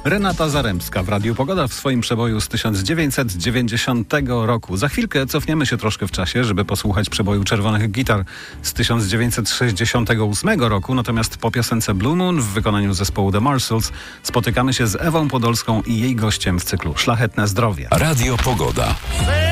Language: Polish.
Renata Zaremska w Radiu Pogoda w swoim przeboju z 1990 roku. Za chwilkę cofniemy się troszkę w czasie, żeby posłuchać przeboju Czerwonych Gitar z 1968 roku. Natomiast po piosence Blue Moon w wykonaniu zespołu The Marshalls spotykamy się z Ewą Podolską i jej gościem w cyklu Szlachetne Zdrowie. Radio Pogoda.